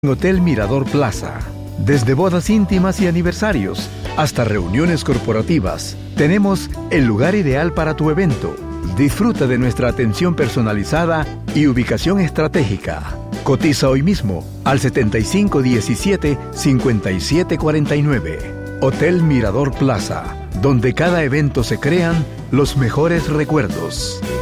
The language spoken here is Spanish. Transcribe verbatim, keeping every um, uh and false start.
Hotel Mirador Plaza. Desde bodas íntimas y aniversarios hasta reuniones corporativas, tenemos el lugar ideal para tu evento. Disfruta de nuestra atención personalizada y ubicación estratégica. Cotiza hoy mismo al setenta y cinco diecisiete, cincuenta y siete cuarenta y nueve. Hotel Mirador Plaza, donde cada evento se crean los mejores recuerdos.